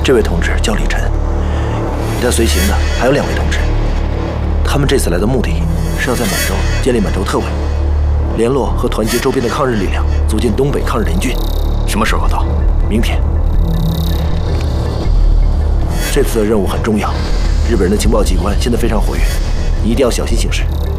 这位同志叫李晨，与他随行的还有2位同志。他们这次来的目的是要在满洲建立满洲特委，联络和团结周边的抗日力量，组建东北抗日联军。 什么时候到？ 明天。这次的任务很重要，日本人的情报机关现在非常活跃，你一定要小心行事。